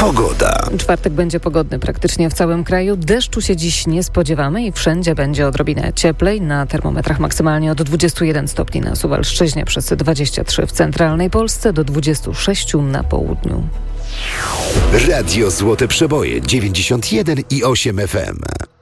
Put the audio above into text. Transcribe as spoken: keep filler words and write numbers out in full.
Pogoda. Czwartek będzie pogodny praktycznie w całym kraju. Deszczu się dziś nie spodziewamy i wszędzie będzie odrobinę cieplej. Na termometrach maksymalnie od dwudziestu jeden stopni na Suwalszczyźnie, przez dwadzieścia trzy w centralnej Polsce, do dwudziestu sześciu na południu. Radio Złote Przeboje dziewięćdziesiąt jeden i osiem F M.